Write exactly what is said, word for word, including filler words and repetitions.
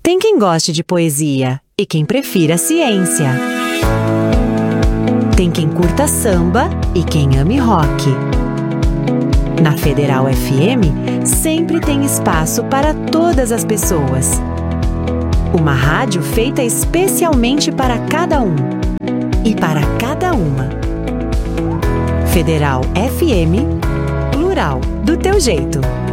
Tem quem goste de poesia e quem prefira ciência. Tem quem curta samba e quem ame rock. Na Federal F M, sempre tem espaço para todas as pessoas. Uma rádio feita especialmente para cada um e para cada uma. Federal F M, plural, do teu jeito.